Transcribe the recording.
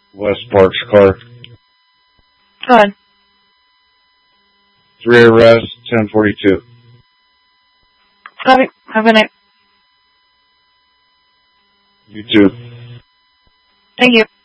West Park's car. Go ahead. 3 arrests, 1042. Copy. Have a good night. You too. Thank you.